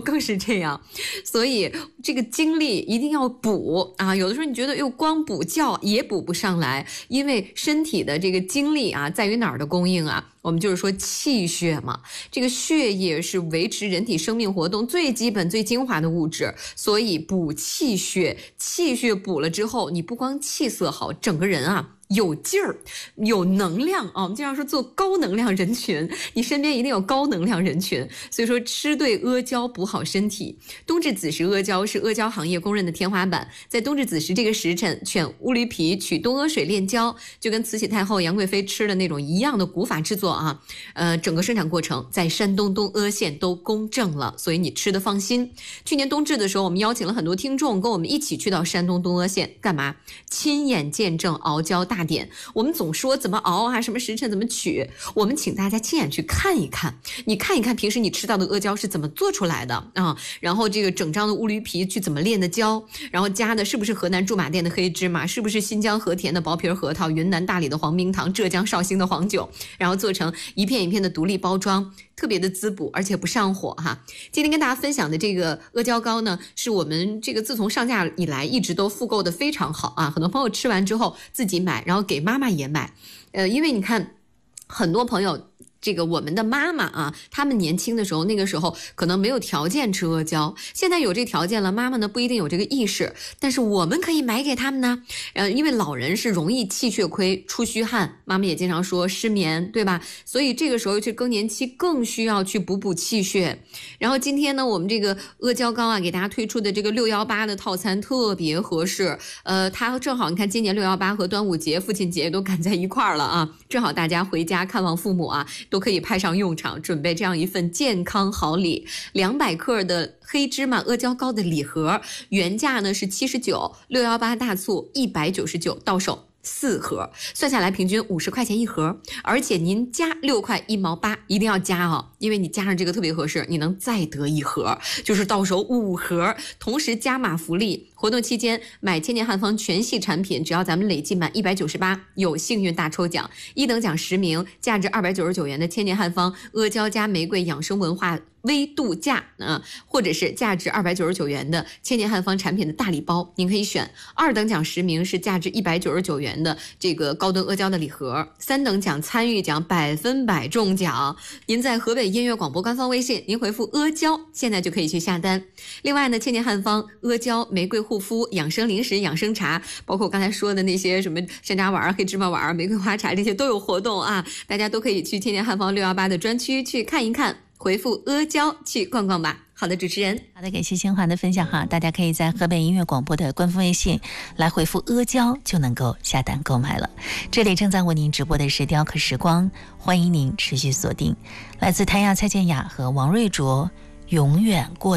更是这样。所以这个精力一定要补啊，有的时候你觉得又光补觉也补不上来，因为身体的这个精力啊在于哪儿的供应啊？我们就是说气血嘛，这个血液是维持人体生命活动最基本最精华的物质，所以补气血，气血补了之后，你不光气色好，整个人啊有劲儿，有能量啊！我们经常说做高能量人群，你身边一定有高能量人群。所以说吃对阿胶补好身体。冬至子时阿胶是阿胶行业公认的天花板，在冬至子时这个时辰，选乌驴皮取冬阿水炼胶，就跟慈禧太后杨贵妃吃的那种一样的古法制作啊。整个生产过程在山东东阿县都公证了，所以你吃的放心。去年冬至的时候，我们邀请了很多听众跟我们一起去到山东东阿县干嘛？亲眼见证熬胶大典。我们总说怎么熬啊，什么时辰怎么取，我们请大家亲眼去看一看，你看一看平时你吃到的阿胶是怎么做出来的啊，然后这个整张的乌驴皮去怎么炼的胶，然后加的是不是河南驻马店的黑芝麻，是不是新疆和田的薄皮核桃，云南大理的黄冰糖，浙江绍兴的黄酒，然后做成一片一片的独立包装，特别的滋补，而且不上火哈。今天跟大家分享的这个阿胶糕呢，是我们这个自从上架以来一直都复购的非常好啊，很多朋友吃完之后自己买，然后给妈妈也买，因为你看很多朋友。这个我们的妈妈啊，他们年轻的时候，那个时候可能没有条件吃阿胶，现在有这条件了，妈妈呢不一定有这个意识，但是我们可以买给他们呢。因为老人是容易气血亏、出虚汗，妈妈也经常说失眠，对吧？所以这个时候去更年期更需要去补气血。然后今天呢，我们这个阿胶糕啊，给大家推出的这个618的套餐特别合适。它正好你看今年618和端午节、父亲节都赶在一块儿了啊，正好大家回家看望父母啊。都可以派上用场，准备这样一份健康好礼，200克的黑芝麻阿胶糕的礼盒，原价呢是79，618大促199，到手4盒，算下来平均50块钱一盒，而且您加6块1毛8，一定要加哦，因为你加上这个特别合适，你能再得一盒，就是到手5盒，同时加码福利。活动期间买千年汉方全系产品，只要咱们累计满198，有幸运大抽奖，1等奖10名，价值299元的千年汉方阿胶加玫瑰养生文化微度假或者是价值299元的千年汉方产品的大礼包，您可以选。2等奖10名是价值199元的这个高端阿胶的礼盒，3等奖参与奖100%中奖。您在河北音乐广播官方微信，您回复阿胶，现在就可以去下单。另外呢，千年汉方阿胶玫瑰护肤养生零食养生茶，包括我刚才说的那些什么山楂丸、黑芝麻丸、玫瑰花茶，这些都有活动啊，大家都可以去千年汉方618的专区去看一看，回复阿胶去逛逛吧。好的，主持人， 好的，感谢清华的分享哈，大家可以在河北音乐广播的官方微信来回复阿胶，就能够下单购买了。这里正在为您直播的是雕刻时光，欢迎您持续锁定，来自谭雅、蔡健雅和王瑞卓，永远过